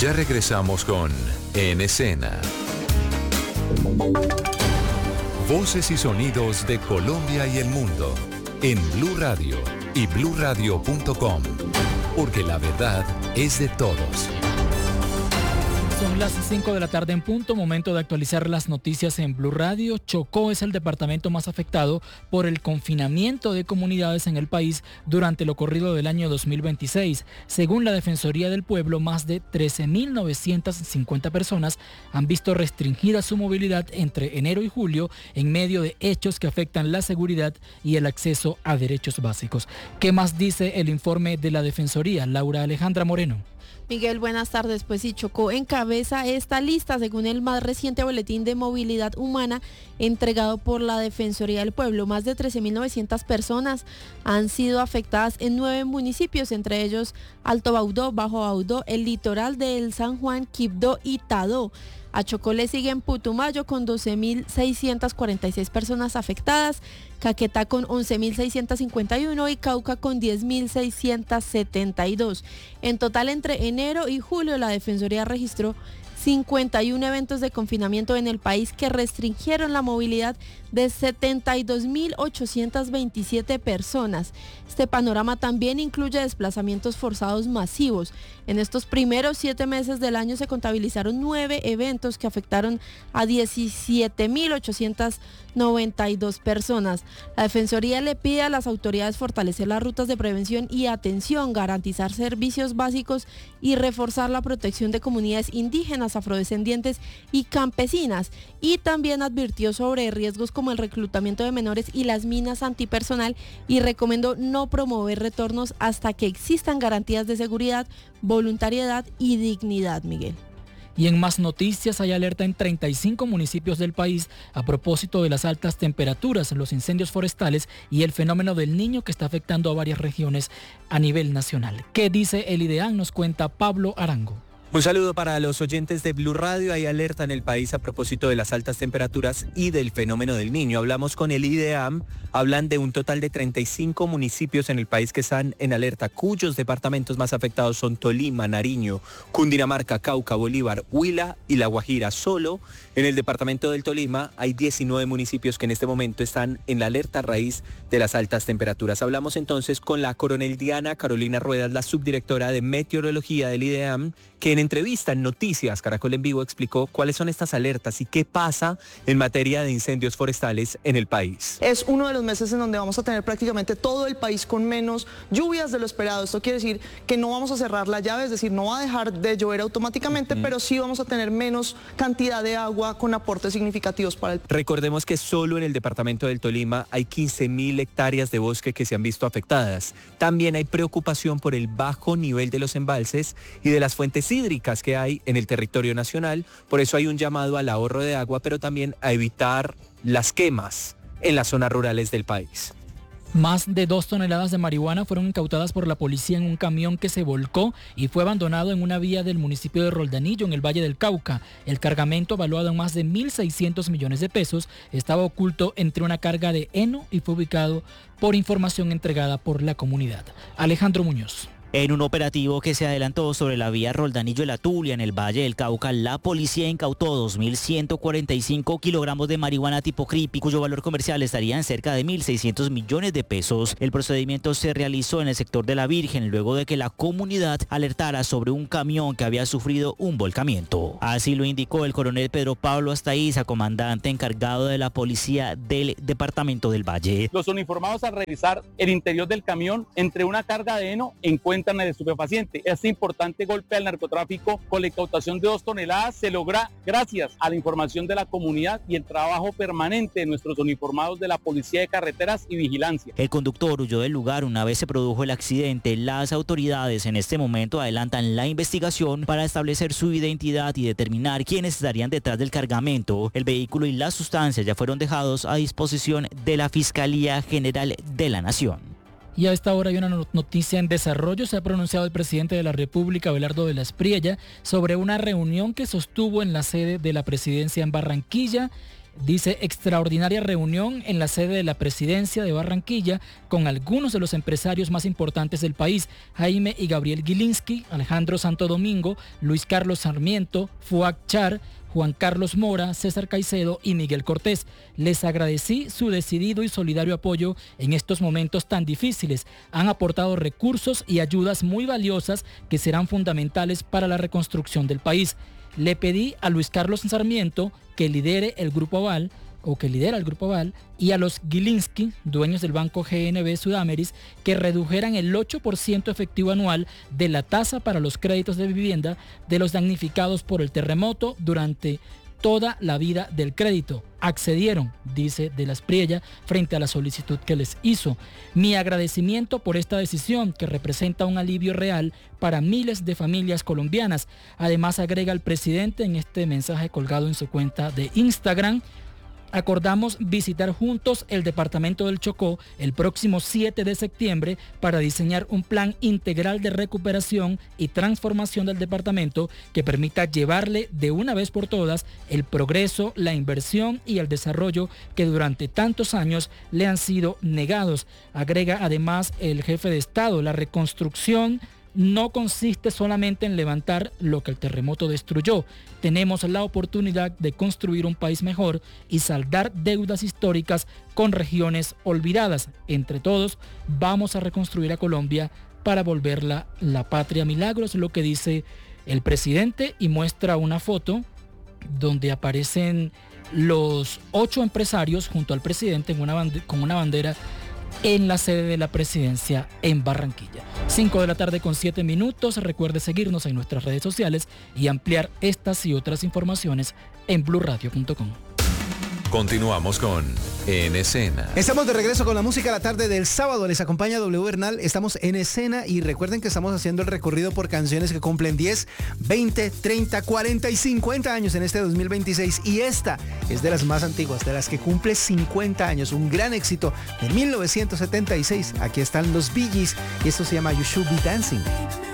Ya regresamos con En Escena. Voces y sonidos de Colombia y el mundo en Blue Radio y bluradio.com, porque la verdad es de todos. Son las 5 de la tarde en punto, momento de actualizar las noticias en Blue Radio. Chocó es el departamento más afectado por el confinamiento de comunidades en el país durante lo corrido del año 2026. Según la Defensoría del Pueblo, más de 13.950 personas han visto restringida su movilidad entre enero y julio en medio de hechos que afectan la seguridad y el acceso a derechos básicos. ¿Qué más dice el informe de la Defensoría? Laura Alejandra Moreno. Miguel, buenas tardes. Pues sí, Chocó encabeza esta lista según el más reciente boletín de movilidad humana entregado por la Defensoría del Pueblo. Más de 13.900 personas han sido afectadas en 9 municipios, entre ellos Alto Baudó, Bajo Baudó, el litoral del San Juan, Quibdó y Tadó. A Chocó le siguen Putumayo con 12.646 personas afectadas, Caquetá con 11.651 y Cauca con 10.672. En total, entre enero y julio, la Defensoría registró 51 eventos de confinamiento en el país que restringieron la movilidad de 72.827 personas. Este panorama también incluye desplazamientos forzados masivos. En estos primeros 7 meses del año se contabilizaron 9 eventos que afectaron a 17.892 personas. La Defensoría le pide a las autoridades fortalecer las rutas de prevención y atención, garantizar servicios básicos y reforzar la protección de comunidades indígenas, afrodescendientes y campesinas. Y también advirtió sobre riesgos como el reclutamiento de menores y las minas antipersonal, y recomendó no promover retornos hasta que existan garantías de seguridad, voluntariedad y dignidad, Miguel. Y en más noticias, hay alerta en 35 municipios del país a propósito de las altas temperaturas, los incendios forestales y el fenómeno del Niño que está afectando a varias regiones a nivel nacional. ¿Qué dice el IDEAM? Nos cuenta Pablo Arango. Un saludo para los oyentes de Blue Radio. Hay alerta en el país a propósito de las altas temperaturas y del fenómeno del Niño. Hablamos con el IDEAM. Hablan de un total de 35 municipios en el país que están en alerta, cuyos departamentos más afectados son Tolima, Nariño, Cundinamarca, Cauca, Bolívar, Huila y La Guajira. Solo en el departamento del Tolima hay 19 municipios que en este momento están en la alerta a raíz de las altas temperaturas. Hablamos entonces con la coronel Diana Carolina Ruedas, la subdirectora de meteorología del IDEAM, que en entrevista en Noticias Caracol en Vivo explicó cuáles son estas alertas y qué pasa en materia de incendios forestales en el país. Es uno de los meses en donde vamos a tener prácticamente todo el país con menos lluvias de lo esperado. Esto quiere decir que no vamos a cerrar la llave, es decir, no va a dejar de llover automáticamente, pero sí vamos a tener menos cantidad de agua con aportes significativos para el país. Recordemos que solo en el departamento del Tolima hay 15.000 hectáreas de bosque que se han visto afectadas. También hay preocupación por el bajo nivel de los embalses y de las fuentes hídricas que hay en el territorio nacional. Por eso hay un llamado al ahorro de agua, pero también a evitar las quemas en las zonas rurales del país. Más de 2 toneladas de marihuana fueron incautadas por la policía en un camión que se volcó y fue abandonado en una vía del municipio de Roldanillo, en el Valle del Cauca. El cargamento, valuado en más de 1.600 millones de pesos, estaba oculto entre una carga de heno y fue ubicado por información entregada por la comunidad. Alejandro Muñoz. En un operativo que se adelantó sobre la vía Roldanillo-La Tulia en el Valle del Cauca, la policía incautó 2.145 kilogramos de marihuana tipo creepy, cuyo valor comercial estaría en cerca de 1.600 millones de pesos. El procedimiento se realizó en el sector de La Virgen, luego de que la comunidad alertara sobre un camión que había sufrido un volcamiento. Así lo indicó el coronel Pedro Pablo Astaiza, comandante encargado de la policía del departamento del Valle. Los uniformados, al revisar el interior del camión, entre una carga de heno, encuentran el estupefaciente. Este importante golpe al narcotráfico con la incautación de 2 toneladas se logra gracias a la información de la comunidad y el trabajo permanente de nuestros uniformados de la Policía de Carreteras y Vigilancia. El conductor huyó del lugar una vez se produjo el accidente. Las autoridades en este momento adelantan la investigación para establecer su identidad y determinar quiénes estarían detrás del cargamento. El vehículo y las sustancias ya fueron dejados a disposición de la Fiscalía General de la Nación. Y a esta hora hay una noticia en desarrollo. Se ha pronunciado el presidente de la República, Abelardo de la Espriella, sobre una reunión que sostuvo en la sede de la presidencia en Barranquilla Dice, extraordinaria reunión en la sede de la presidencia de Barranquilla con algunos de los empresarios más importantes del país, Jaime y Gabriel Gilinski, Alejandro Santo Domingo, Luis Carlos Sarmiento, Fuad Char, Juan Carlos Mora, César Caicedo y Miguel Cortés. Les agradecí su decidido y solidario apoyo en estos momentos tan difíciles. Han aportado recursos y ayudas muy valiosas que serán fundamentales para la reconstrucción del país. Le pedí a Luis Carlos Sarmiento que lidere el Grupo Aval y a los Gilinski, dueños del banco GNB Sudameris, que redujeran el 8% efectivo anual de la tasa para los créditos de vivienda de los damnificados por el terremoto durante toda la vida del crédito. Accedieron, dice De las Priella, frente a la solicitud que les hizo. Mi agradecimiento por esta decisión, que representa un alivio real para miles de familias colombianas. Además, agrega el presidente en este mensaje colgado en su cuenta de Instagram: acordamos visitar juntos el departamento del Chocó el próximo 7 de septiembre para diseñar un plan integral de recuperación y transformación del departamento que permita llevarle de una vez por todas el progreso, la inversión y el desarrollo que durante tantos años le han sido negados. Agrega además el jefe de Estado: la reconstrucción no consiste solamente en levantar lo que el terremoto destruyó. Tenemos la oportunidad de construir un país mejor y saldar deudas históricas con regiones olvidadas. Entre todos, vamos a reconstruir a Colombia para volverla la patria milagro, es lo que dice el presidente, y muestra una foto donde aparecen los 8 empresarios junto al presidente con una bandera en la sede de la presidencia en Barranquilla. 5 de la tarde con 7 minutos. Recuerde seguirnos en nuestras redes sociales y ampliar estas y otras informaciones en blurradio.com. Continuamos con En Escena. Estamos de regreso con la música la tarde del sábado. Les acompaña W Bernal. Estamos en escena y recuerden que estamos haciendo el recorrido por canciones que cumplen 10, 20, 30, 40 y 50 años en este 2026. Y esta es de las más antiguas, de las que cumple 50 años. Un gran éxito de 1976. Aquí están los Bee Gees y esto se llama You Should Be Dancing.